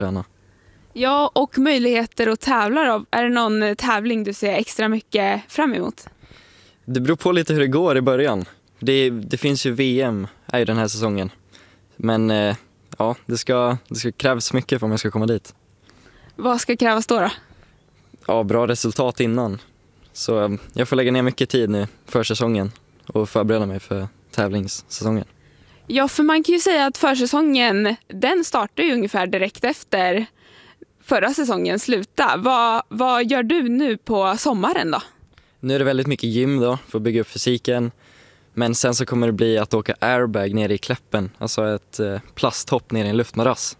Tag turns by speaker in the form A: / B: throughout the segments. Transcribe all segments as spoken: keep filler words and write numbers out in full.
A: träna.
B: Ja, och möjligheter att tävla då. Är det någon tävling du ser extra mycket fram emot?
A: Det beror på lite hur det går i början. Det, det finns ju V M i den här säsongen. Men eh, ja, det ska, det ska krävas mycket för om jag ska komma dit.
B: Vad ska krävas då då?
A: Ja, bra resultat innan. Så eh, jag får lägga ner mycket tid nu för säsongen och förbereda mig för tävlingssäsongen.
B: Ja, för man kan ju säga att försäsongen, den startar ju ungefär direkt efter förra säsongen sluta. Vad, vad gör du nu på sommaren då?
A: Nu är det väldigt mycket gym då för att bygga upp fysiken. Men sen så kommer det bli att åka airbag ner i Kläppen. Alltså ett eh, plasthopp ner i en luftmadrass.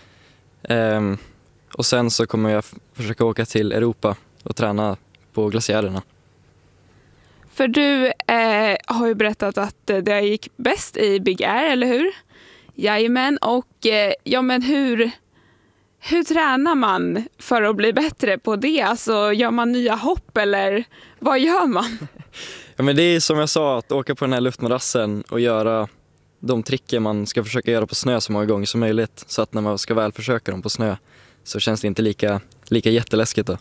A: Ehm, och sen så kommer jag f- försöka åka till Europa och träna på glaciärerna.
B: För du eh, har ju berättat att det gick bäst i Big Air, eller hur? Jajamän, och eh, ja men hur, hur tränar man för att bli bättre på det? Alltså gör man nya hopp eller vad gör man?
A: Ja, men det är som jag sa, att åka på den här luftmadrassen och göra de tricker man ska försöka göra på snö så många gånger som möjligt. Så att när man ska väl försöka dem på snö så känns det inte lika, lika jätteläskigt då.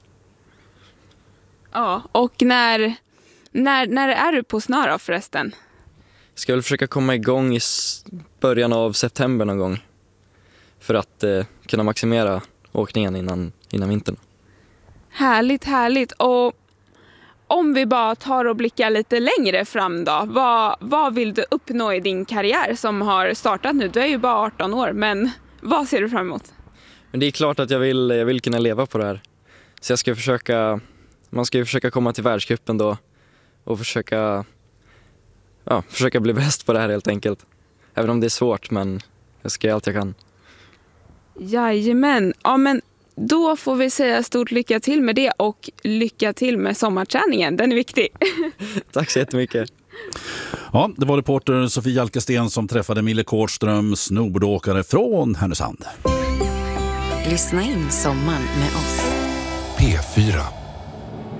B: Ja, och när, när, när är du på snö då förresten?
A: Jag ska väl försöka komma igång i s- början av september någon gång. För att eh, kunna maximera åkningen innan, innan vintern.
B: Härligt, härligt. Och om vi bara tar och blickar lite längre fram då. Vad, vad vill du uppnå i din karriär som har startat nu? Du är ju bara arton år, men vad ser du fram emot?
A: Men det är klart att jag vill, jag vill kunna leva på det här. Så jag ska försöka, man ska ju försöka komma till världscupen då. Och försöka, ja, försöka bli bäst på det här helt enkelt. Även om det är svårt, men jag ska göra allt jag kan.
B: Jajamän. Ja, men då får vi säga stort lycka till med det och lycka till med sommarträningen. Den är viktig.
A: Tack så jättemycket.
C: Ja, det var reporter Sofie Jalkesten som träffade Mille Kårdström, snowboardåkare från Härnösand.
D: Lyssna in sommaren med oss.
E: P fyra.